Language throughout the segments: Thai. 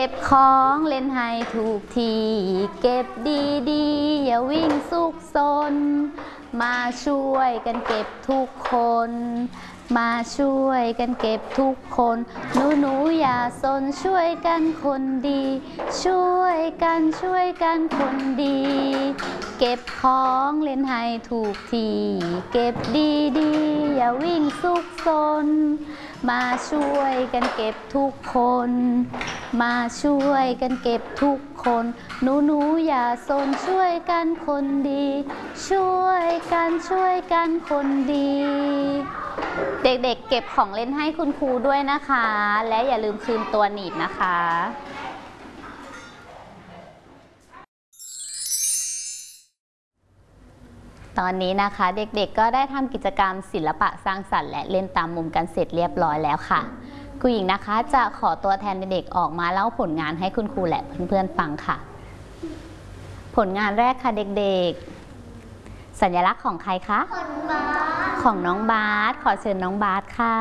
บของเล่นให้ถูกที่เก็บดีๆอย่าวิ่งซุกซนมาช่วยกันเก็บทุกคนมาช่วยกันเก็บทุกคนหนูอย่าซนช่วยกันคนดีช่วยกันคนดีเก็บของเล่นให้ถูกที่เก็บดีๆอย่าวิ่งซุกซนมาช่วยกันเก็บทุกคนมาช่วยกันเก็บทุกคนหนูอย่าซนช่วยกันคนดีช่วยกันคนดีเด็กๆเก็บของเล่นให้คุณครูด้วยนะคะและอย่าลืมคืนตัวหนีบนะคะตอนนี้นะคะเด็กๆก็ได้ทำกิจกรรมศิลปะสร้างสรรค์และเล่นตามมุมกันเสร็จเรียบร้อยแล้วค่ะครูหญิงนะคะจะขอตัวแทนเด็กๆออกมาเล่าผลงานให้คุณครูและเพื่อนๆฟังค่ะผลงานแรกค่ะเด็กๆสัญลักษณ์ของใครคะของน้องบาสขอเชิญน้องบาสค่ะ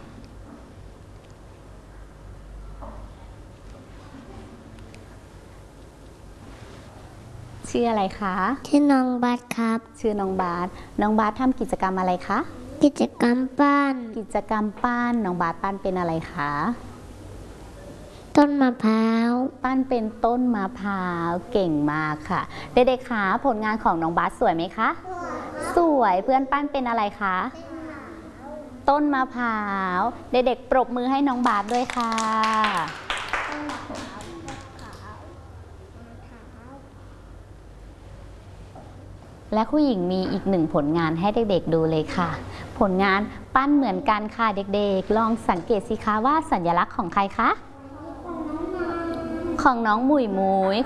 ชื่ออะไรคะชื่อน้องบาสครับชื่อน้องบาสทำกิจกรรมอะไรคะกิจกรรมปั้นน้องบาสปั้นเป็นอะไรคะต้นมะพร้าวปั้นเป็นต้นมะพร้าวเก่งมากค่ะเด็กๆคะผลงานของน้องบาสสวยไหมคะสวยเพื่อนปั้นเป็นอะไรคะต้นมะพร้าวเด็กๆปรบมือให้น้องบาสด้วยค่ะและครูหญิงมีอีกหนึ่งผลงานให้เด็กๆดูเลยค่ะผลงานปั้นเหมือนกันค่ะเด็กๆลองสังเกตสิคะว่าสัญลักษณ์ของใครคะของน้องหมุย